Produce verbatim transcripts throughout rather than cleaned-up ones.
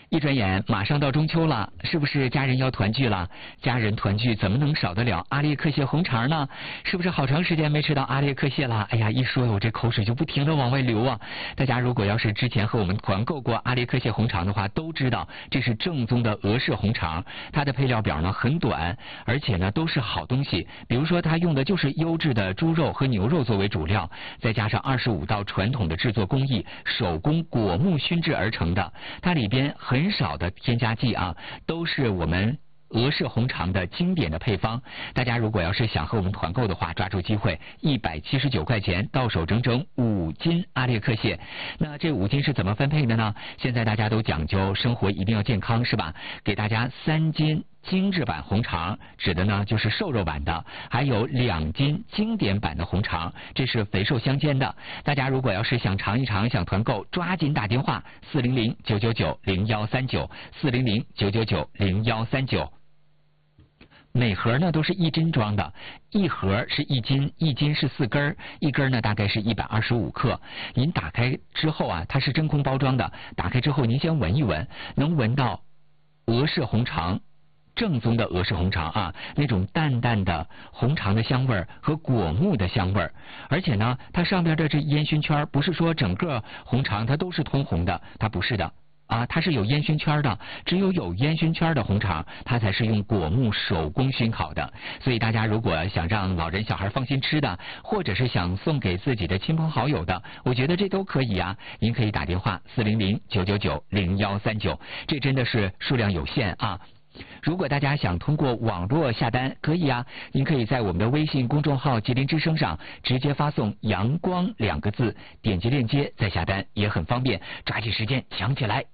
一转眼马上到中秋了，是不是家人要团聚了？家人团聚怎么能少得了阿列克谢红肠呢？是不是好长时间没吃到阿列克谢了？哎呀，一说我这口水就不停的往外流啊！大家如果要是之前和我们团购过阿列克谢红肠的话，都知道这是正宗的俄式红肠，它的配料表呢很短，而且呢都是好东西。比如说它用的就是优质的猪肉和牛肉作为主料，再加上二十五道传统的制作工艺，手工果木熏制而成的，它里边很很少的添加剂啊，都是我们俄式红肠的经典的配方。大家如果要是想和我们团购的话，抓住机会，一百七十九块钱到手整整五斤阿列克谢。那这五斤是怎么分配的呢？现在大家都讲究生活一定要健康，是吧？给大家三斤精致版红肠，指的呢就是瘦肉版的，还有两斤经典版的红肠，这是肥瘦相间的。大家如果要是想尝一尝，想团购，抓紧打电话四零零九九九零幺三九四零零九九九零幺三九。每盒呢都是一斤装的，一盒是一斤，一斤是四根，一根呢大概是一百二十五克。您打开之后啊，它是真空包装的，打开之后您先闻一闻，能闻到俄式红肠。正宗的俄式红肠啊，那种淡淡的红肠的香味儿和果木的香味儿，而且呢，它上边的这烟熏圈不是说整个红肠它都是通红的，它不是的啊，它是有烟熏圈的，只有有烟熏圈的红肠，它才是用果木手工熏烤的。所以大家如果想让老人小孩放心吃的，或者是想送给自己的亲朋好友的，我觉得这都可以啊。您可以打电话四零零九九九零幺三九，这真的是数量有限啊。如果大家想通过网络下单，可以啊，您可以在我们的微信公众号吉林之声上直接发送阳光两个字，点击链接再下单也很方便，抓紧时间抢起来。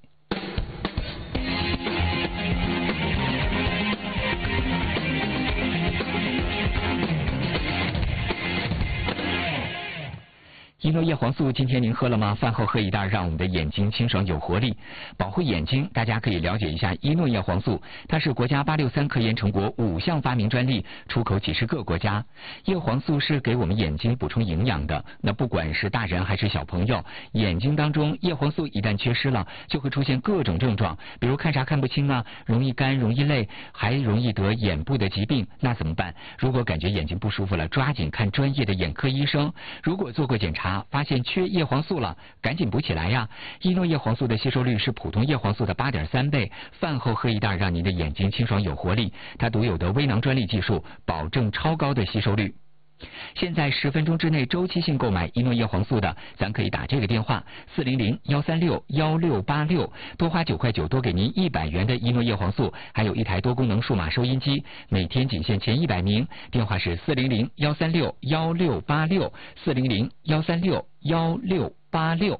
伊诺叶黄素今天您喝了吗？饭后喝一袋，让我们的眼睛清爽有活力，保护眼睛。大家可以了解一下伊诺叶黄素，它是国家八六三科研成果五项发明专利，出口几十个国家。叶黄素是给我们眼睛补充营养的，那不管是大人还是小朋友，眼睛当中叶黄素一旦缺失了，就会出现各种症状，比如看啥看不清啊，容易干，容易累，还容易得眼部的疾病。那怎么办？如果感觉眼睛不舒服了，抓紧看专业的眼科医生。如果做过检查发现缺叶黄素了，赶紧补起来呀！伊诺叶黄素的吸收率是普通叶黄素的 八点三 倍，饭后喝一袋，让您的眼睛清爽有活力。它独有的微囊专利技术，保证超高的吸收率。现在十分钟之内周期性购买伊诺叶黄素的，咱可以打这个电话四零零幺三六幺六八六，多花九块九，多给您一百元的伊诺叶黄素，还有一台多功能数码收音机，每天仅限前一百名。电话是四零零幺三六幺六八六，四零零幺三六幺六八六。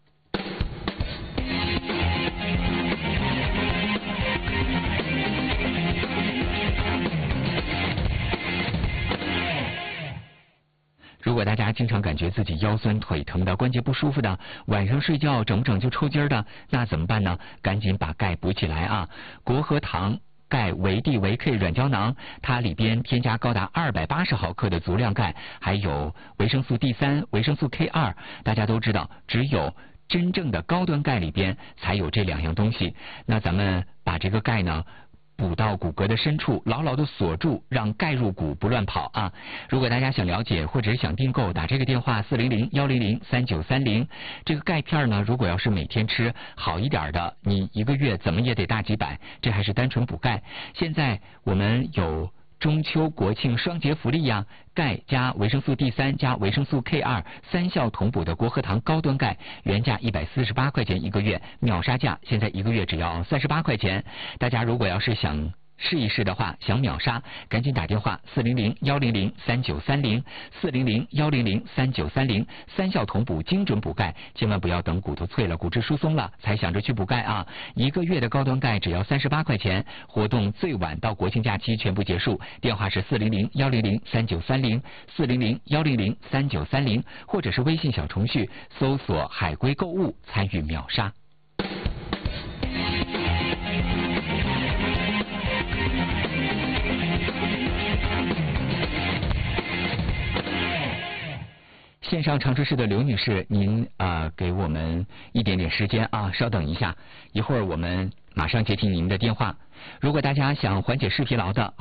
如果大家经常感觉自己腰酸腿疼的、关节不舒服的，晚上睡觉整不整就抽筋的，那怎么办呢？赶紧把钙补起来啊！国和堂钙维 D 维 K 软胶囊，它里边添加高达二百八十毫克的足量钙，还有维生素 D 三、维生素 K 二。大家都知道，只有真正的高端钙里边才有这两样东西。那咱们把这个钙呢补到骨骼的深处，牢牢的锁住，让钙入骨不乱跑啊！如果大家想了解或者是想订购，打这个电话四零零幺零零三九三零。这个钙片呢，如果要是每天吃好一点的，你一个月怎么也得大几百，这还是单纯补钙。现在我们有中秋国庆双节福利呀，钙加维生素 D 三 加维生素 K 二三效同补的国和堂高端钙，原价一百四十八块钱一个月，秒杀价，现在一个月只要三十八块钱。大家如果要是想试一试的话，想秒杀，赶紧打电话四零零幺零零三九三零，四零零幺零零三九三零，三效同补，精准补钙，千万不要等骨头脆了、骨质疏松了才想着去补钙啊！一个月的高端钙只要三十八块钱，活动最晚到国庆假期全部结束。电话是四零零幺零零三九三零，四零零幺零零三九三零，或者是微信小程序搜索海龟购物参与秒杀。线上长春市的刘女士，您啊、呃、给我们一点点时间啊，稍等一下，一会儿我们马上接听您的电话。如果大家想缓解视疲劳的，